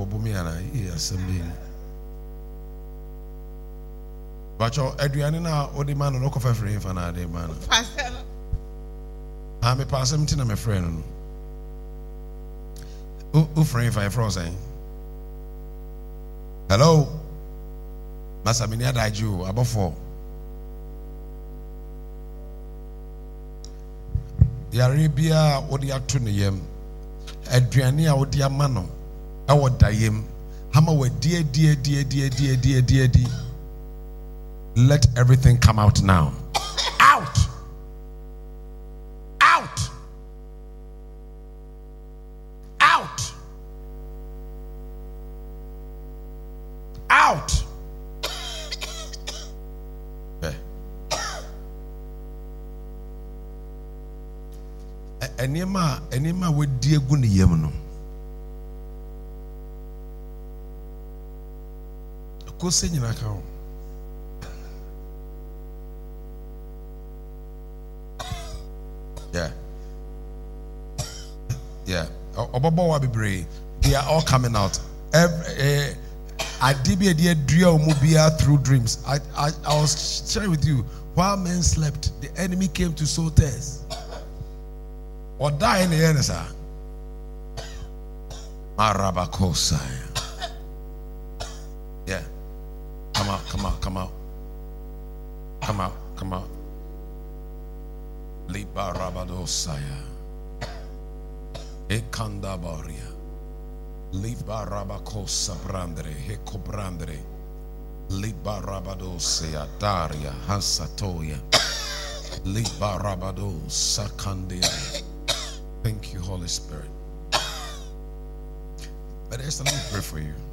Bobumiana, yes, but your Adriana or the man look of a free for another man. I'm a person, I'm a friend. Who frame for a frozen? Hello, Master Minia Daju, above 4. Yaribia, Odia Tuniyem, Adriania, Odia Mano, our Dayem, Hammer, dear. Let everything come out now. Out! Out! Out! Out! Enema we die gu ne yam no. Ko se nyina ka ho. Yeah. Obobo wa bebre. They are all coming out. I did be a dear mobile through dreams. I was sharing with you. While men slept, the enemy came to sow tares. Or die in the end, sir. Marabakosa. Yeah. Come out. Liba Rabadosaya. Ekanda Baria. Liba Rabakosa Brandre. Heko Brandre. Liba Rabadosaya. Daria Hansatoya. Liba Rabado Sakandia. Thank you, Holy Spirit. But Esther, let me pray for you.